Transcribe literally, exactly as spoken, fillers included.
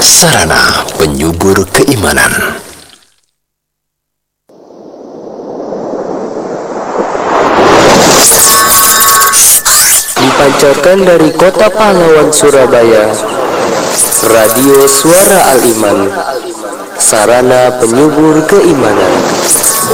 Sarana penyubur keimanan. Dipancarkan dari Kota Pahlawan Surabaya, Radio Suara Al-Iman, sarana penyubur keimanan.